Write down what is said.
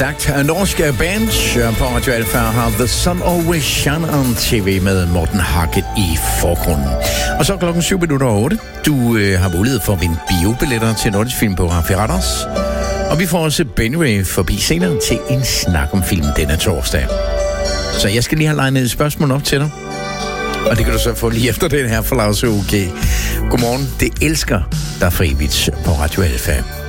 stærkt norsk band på Radio Alfa har The Sun Always Shine on TV med Morten Harket i forgrunden. Og så klokken 7:08. Du har mulighed for at vinde biobilletter til Nordisk Film på Piratas. Og vi får også Benway forbi senere til en snak om filmen denne torsdag. Så jeg skal lige have legnet et spørgsmål op til dig. Og det kan du så få lige efter den her for Lars OK. Godmorgen, det elsker dig for evigt på Radio Alfa.